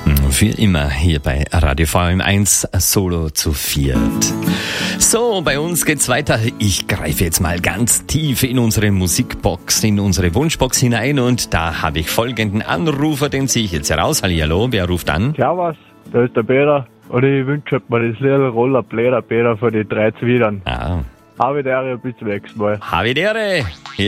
Für immer hier bei Radio VM1 Solo zu viert. So, bei uns geht's weiter. Ich greife jetzt mal ganz tief in unsere Musikbox, in unsere Wunschbox hinein und da habe ich folgenden Anrufer, den ziehe ich jetzt heraus. Hallihallo, wer ruft an? Servus, da ist der Peter und ich wünsche mir das Lied Rollerbläder Peter von den 3 Zwiebeln. Ah. Havidere, bis zum nächsten Mal. Havidere!